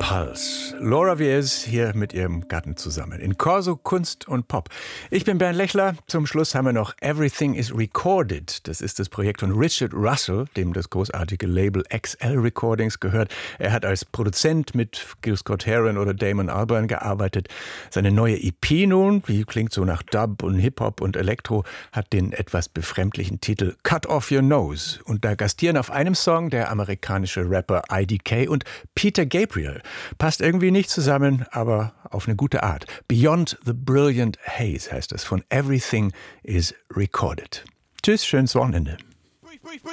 Hals. Laura Viers hier mit ihrem Gatten zusammen in Corso Kunst und Pop. Ich bin Bernd Lechler. Zum Schluss haben wir noch Everything is Recorded. Das ist das Projekt von Richard Russell, dem das großartige Label XL Recordings gehört. Er hat als Produzent mit Gil Scott-Heron oder Damon Albarn gearbeitet. Seine neue EP nun, die klingt so nach Dub und Hip-Hop und Elektro, hat den etwas befremdlichen Titel Cut Off Your Nose. Und da gastieren auf einem Song der amerikanische Rapper IDK und Peter Gabriel. Passt irgendwie nicht zusammen, aber auf eine gute Art. Beyond the Brilliant Haze heißt es von Everything is Recorded. Tschüss, schönes Wochenende.